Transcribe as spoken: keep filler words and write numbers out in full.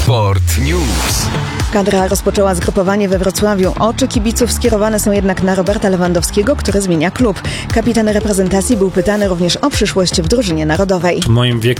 Sport News. Kadra rozpoczęła zgrupowanie we Wrocławiu. Oczy kibiców skierowane są jednak na Roberta Lewandowskiego, który zmienia klub. Kapitan reprezentacji był pytany również o przyszłość w drużynie narodowej. W moim wieku